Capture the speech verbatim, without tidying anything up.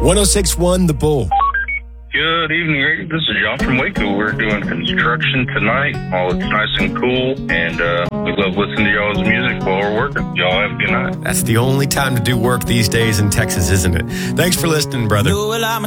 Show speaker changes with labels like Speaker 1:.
Speaker 1: one oh six point one The Bull.
Speaker 2: Good evening, Rick. This is John from Waco. We're doing construction tonight. Oh, it's nice and cool, and uh, we love listening to y'all's music while we're working. Y'all have a good night.
Speaker 1: That's the only time to do work these days in Texas, isn't it? Thanks for listening, brother.